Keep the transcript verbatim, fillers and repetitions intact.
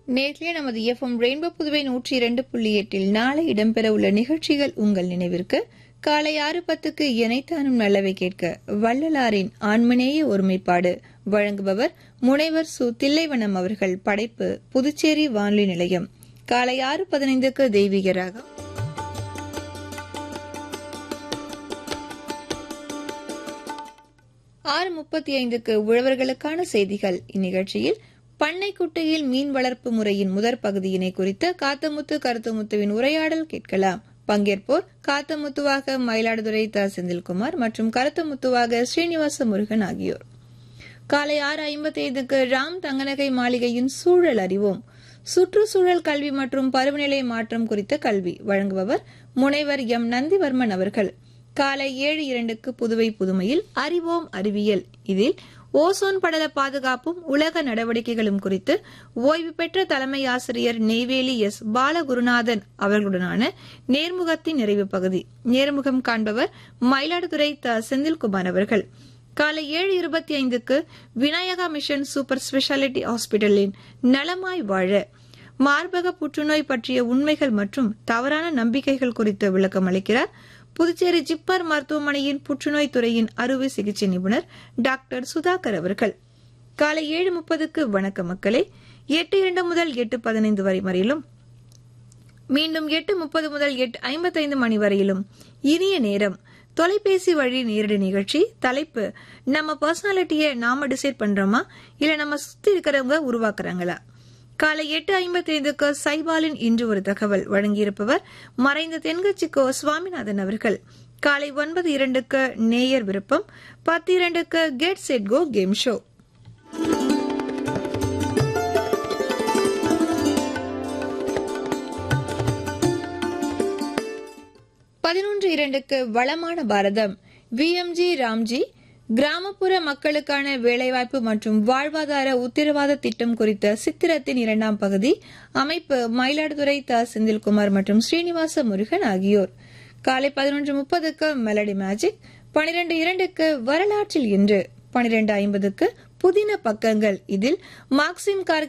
நேற்றைய நமது FM rainbow Puduvai நூற்றி இரண்டு புள்ளி எட்டில் நாளை இடம்பெற உள்ள நிகழ்ச்சிகள் உங்கள் நினைவிற்கு. காலை ஆறு பத்துக்கு இணைத்தானும் நல்லவை கேட்க வள்ளலாரின் ஆண்மநேய ஒருமைப்பாடு வழங்குபவர் முனைவர் சு தில்லைவனம் அவர்கள். படைப்பு புதுச்சேரி வானொலி நிலையம். காலை ஆறு பதினைந்துக்கு தெய்வீக ராகம். ஆறு முப்பத்தி ஐந்துக்கு உழவர்களுக்கான செய்திகள். இந்நிகழ்ச்சியில் பண்ணைக்குட்டையில் மீன் வளர்ப்பு முறையின் முதற் பகுதியினை குறித்த காத்தமுத்து கருத்துமுத்துவின் உரையாடல் கேட்கலாம். பங்கேற்போர் காத்தமுத்துவாக மயிலாடுதுறை த செந்தில்குமார் மற்றும் கருத்தமுத்துவாக ஸ்ரீனிவாச முருகன் ஆகியோர். காலை ஆறு ஐம்பத்தி ஐந்துக்கு ராம் தங்கநகை மாளிகையின் சூழல் அறிவோம். சுற்றுச்சூழல் கல்வி மற்றும் பருவநிலை மாற்றம் குறித்த கல்வி வழங்குபவர் முனைவர் எம் நந்திவர்மன் அவர்கள். காலை ஏழு இரண்டுக்கு புதுவை புதுமையில் அறிவோம் அறிவியல். இதில் ஓசோன் படல பாதுகாப்பும் உலக நடவடிக்கைகளும் குறித்து ஓய்வு பெற்ற தலைமை ஆசிரியர் நெய்வேலி எஸ் பாலகுருநாதன் அவர்களுடனான நேர்முகத்தின் நிறைவு பகுதி. நேர்முகம் காண்பவர் மயிலாடுதுறை த செந்தில்குமார் அவர்கள். காலை ஏழு இருபத்தி ஐந்துக்கு விநாயகா மிஷன் சூப்பர் ஸ்பெஷாலிட்டி ஹாஸ்பிட்டலின் நலமாய் வாழ மார்பக புற்றுநோய் பற்றிய உண்மைகள் மற்றும் தவறான நம்பிக்கைகள் குறித்து விளக்கம் அளிக்கிறார் புதுச்சேரி ஜிப்மர் மருத்துவமனையின் புற்றுநோய் துறையின் அறுவை சிகிச்சை நிபுணர் டாக்டர் சுதாகர் அவர்கள். காலை ஏழு முப்பதுக்கு வணக்க மக்களே. எட்டு இரண்டு முதல் எட்டு பதினைந்து வரை வரையிலும் மீண்டும் எட்டு முப்பது முதல் எட்டு ஐம்பத்தைந்து மணி வரையிலும் இனிய நேரம் தொலைபேசி வழி நேரடி நிகழ்ச்சி. தலைப்பு நம்ம பர்சனாலிட்டியை நாம டிசைட் பண்றோமா இல்ல நம்ம சுத்தி இருக்கிறவங்க உருவாக்குறாங்களா. காலை எட்டு ஐம்பத்தி ஐந்துக்கு சைபாலின் இன்று ஒரு தகவல் வழங்கியிருப்பவர் மறைந்த தென்கட்சி கோ சுவாமிநாதன் அவர்கள். காலை ஒன்பது இரண்டுக்கு நேயர் விருப்பம். பத்து இரண்டுக்கு get set go game show. பதினொன்று இரண்டுக்கு வளமான பாரதம். வி எம் ஜி ராம்ஜி கிராமப்புற மக்களுக்கான வேலைவாய்ப்பு மற்றும் வாழ்வாதார உத்தரவாத திட்டம் குறித்த சித்திரத்தின் இரண்டாம் பகுதி. அமைப்பு மயிலாடுதுறை த செந்தில்குமார் மற்றும் ஸ்ரீனிவாச முருகன் ஆகியோர். காலை பதினொன்று முப்பதுக்கு மெலடி மேஜிக். பனிரெண்டு இரண்டுக்கு வரலாற்றில் இன்று. பனிரெண்டு ஐம்பதுக்கு புதின பக்கங்கள். இதில் மார்க்சிம்